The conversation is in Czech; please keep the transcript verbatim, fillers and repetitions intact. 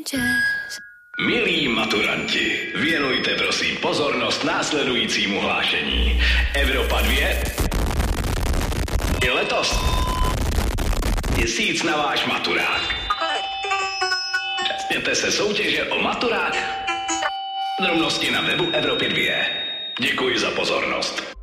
jazz. Milí maturanti, věnujte prosím pozornost následujícímu hlášení. Evropa dvě je letos měsíc na váš maturák. Zúčastněte se soutěže o maturák. Drobnosti na webu Evropy dvě. Děkuji za pozornost.